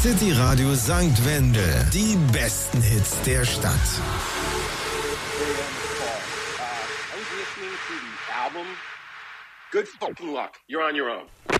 City Radio St. Wendel. Die besten Hits der Stadt. I was listening to the album Good Fucking Luck. You're on your own.